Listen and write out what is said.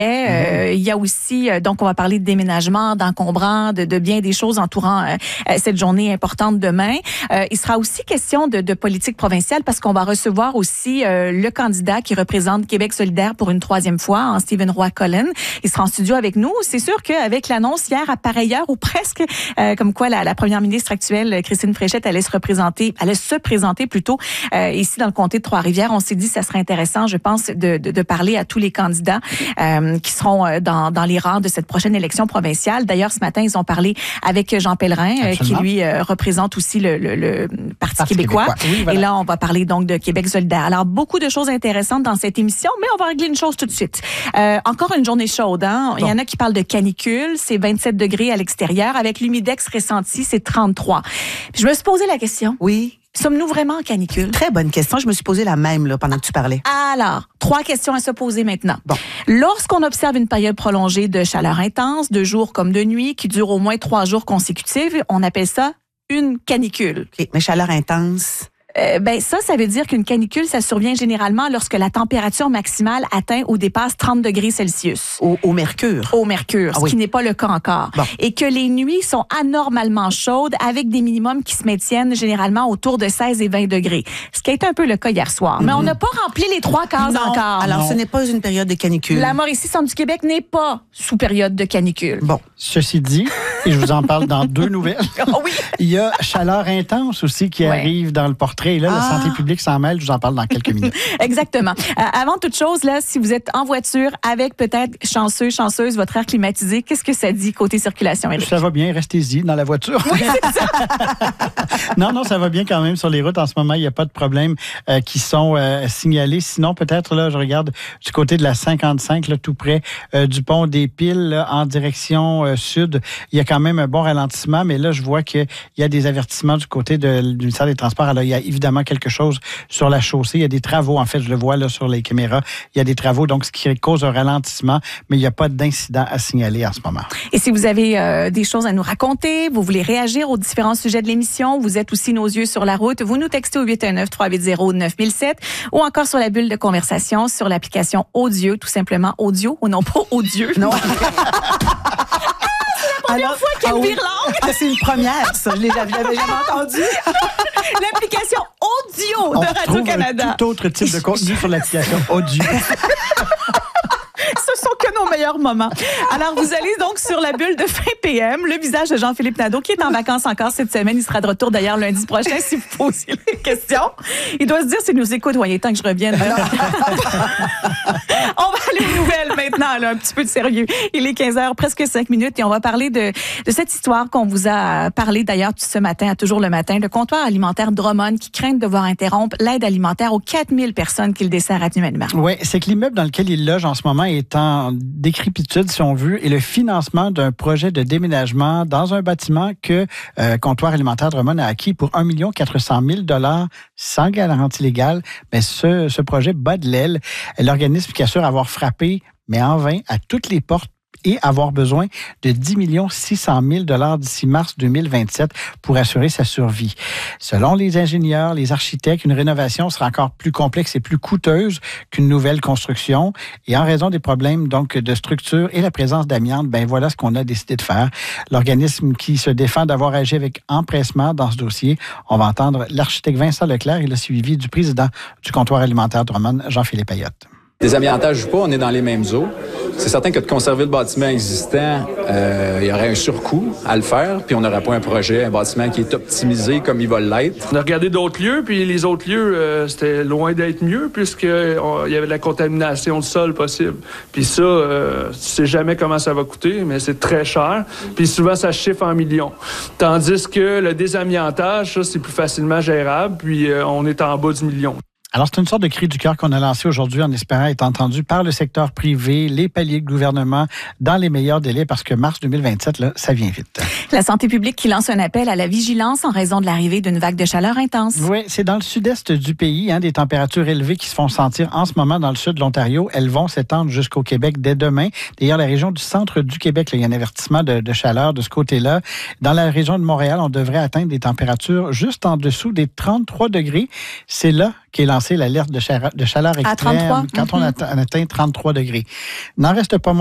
Il y a aussi, donc on va parler de déménagement, d'encombrant, de bien des choses entourant cette journée importante demain. Il sera aussi question de politique provinciale parce qu'on va recevoir aussi le candidat qui représente Québec solidaire pour une 3e fois, Stephen Roy-Collin. Il sera en studio avec nous. C'est sûr qu'avec l'annonce hier à pareille heure ou presque, comme quoi la première ministre actuelle, Christine Fréchette, allait se présenter plutôt ici dans le comté de Trois-Rivières, on s'est dit que ça serait intéressant, je pense, de parler à tous les candidats qui seront dans les rangs de cette prochaine élection provinciale. D'ailleurs, ce matin, ils ont parlé avec Jean Pellerin, qui lui représente aussi le Parti québécois. Oui, voilà. Et là, on va parler donc de Québec solidaire. Alors, beaucoup de choses intéressantes dans cette émission, mais on va régler une chose tout de suite. Encore une journée chaude, hein? Bon. Il y en a qui parlent de canicule, c'est 27 degrés à l'extérieur. Avec l'humidex ressenti, c'est 33. Puis je me suis posé la question. Oui. Sommes-nous vraiment en canicule? Très bonne question. Je me suis posé la même là, pendant que tu parlais. Alors, 3 questions à se poser maintenant. Bon. Lorsqu'on observe une période prolongée de chaleur intense, de jour comme de nuit, qui dure au moins 3 jours consécutifs, on appelle ça une canicule. OK, mais chaleur intense... Ça veut dire qu'une canicule, ça survient généralement lorsque la température maximale atteint ou dépasse 30 degrés Celsius. Au mercure? Au mercure, ce qui n'est pas le cas encore. Bon. Et que les nuits sont anormalement chaudes avec des minimums qui se maintiennent généralement autour de 16 et 20 degrés. Ce qui a été un peu le cas hier soir. Mais on n'a pas rempli les 3 cases encore. Alors, ce n'est pas une période de canicule. La Mauricie, centre du Québec, n'est pas sous période de canicule. Bon, ceci dit, et je vous en parle dans 2 nouvelles. Oui. Il y a chaleur intense aussi qui arrive dans le portrait. Et là, la santé publique s'en mêle. Je vous en parle dans quelques minutes. Exactement. Avant toute chose, là, si vous êtes en voiture avec peut-être chanceuse, votre air climatisé, qu'est-ce que ça dit côté circulation, Éric? Ça va bien, restez-y dans la voiture. Oui, c'est ça. Non, ça va bien quand même sur les routes. En ce moment, il n'y a pas de problème qui sont signalés. Sinon, peut-être, là, je regarde du côté de la 55, là, tout près du pont des Piles, là, en direction sud. Il y a quand même un bon ralentissement, mais là, je vois qu'il y a des avertissements du côté du ministère des Transports. Alors, il y a évidemment quelque chose sur la chaussée. Il y a des travaux, en fait, je le vois là sur les caméras. Il y a des travaux, donc ce qui cause un ralentissement, mais il n'y a pas d'incident à signaler en ce moment. Et si vous avez des choses à nous raconter, vous voulez réagir aux différents sujets de l'émission, vous êtes aussi nos yeux sur la route, vous nous textez au 819-380-9007 ou encore sur la bulle de conversation sur l'application Audieux, tout simplement Audio, ou non pas Audieux. Non. Première fois qu'elle vire langue. C'est une première, ça. Je l'avais jamais entendu. L'application Audio de Radio-Canada. Tout autre type de contenu sur l'application Audio. Ce sont que nos meilleurs moments. Alors, vous allez donc sur la bulle de fin PM, le visage de Jean-Philippe Nadeau, qui est en vacances encore cette semaine. Il sera de retour d'ailleurs lundi prochain si vous posez les questions. Il doit se dire s'il nous écoute, il est temps que je revienne. On va aller aux nouvelles maintenant, là, un petit peu de sérieux. Il est 15h, presque 5 minutes, et on va parler de cette histoire qu'on vous a parlé d'ailleurs ce matin, à Toujours le matin, le comptoir alimentaire Drummond qui craint de devoir interrompre l'aide alimentaire aux 4000 personnes qu'il dessert annuellement. Oui, c'est que l'immeuble dans lequel il loge en ce moment est en décrépitude, si on veut, et le financement d'un projet de déménagement dans un bâtiment que Comptoir alimentaire Drummond a acquis pour 1 400 000 $ sans garantie légale. Mais ce projet bat de l'aile. L'organisme qui assure avoir frappé, mais en vain, à toutes les portes et avoir besoin de 10 600 000 $ d'ici mars 2027 pour assurer sa survie. Selon les ingénieurs, les architectes, une rénovation sera encore plus complexe et plus coûteuse qu'une nouvelle construction. Et en raison des problèmes donc de structure et la présence d'amiante, voilà ce qu'on a décidé de faire. L'organisme qui se défend d'avoir agi avec empressement dans ce dossier. On va entendre l'architecte Vincent Leclerc et le suivi du président du comptoir alimentaire Drummond, Jean-Philippe Ayotte. Désamiantage ou pas, on est dans les mêmes eaux. C'est certain que de conserver le bâtiment existant, il y aurait un surcoût à le faire, puis on n'aurait pas un bâtiment qui est optimisé comme il va l'être. On a regardé d'autres lieux, puis les autres lieux, c'était loin d'être mieux, puisqu'il y avait de la contamination du sol possible. Puis ça, tu sais jamais comment ça va coûter, mais c'est très cher, puis souvent ça chiffre en millions. Tandis que le désamiantage, ça, c'est plus facilement gérable, puis on est en bas du million. Alors, c'est une sorte de cri du cœur qu'on a lancé aujourd'hui en espérant être entendu par le secteur privé, les paliers de gouvernement dans les meilleurs délais parce que mars 2027, là, ça vient vite. La santé publique qui lance un appel à la vigilance en raison de l'arrivée d'une vague de chaleur intense. Oui, c'est dans le sud-est du pays, des températures élevées qui se font sentir en ce moment dans le sud de l'Ontario. Elles vont s'étendre jusqu'au Québec dès demain. D'ailleurs, la région du centre du Québec, là, il y a un avertissement de chaleur de ce côté-là. Dans la région de Montréal, on devrait atteindre des températures juste en dessous des 33 degrés. C'est là qui est lancé l'alerte de chaleur extrême 33. quand on atteint 33 degrés. N'en reste pas moins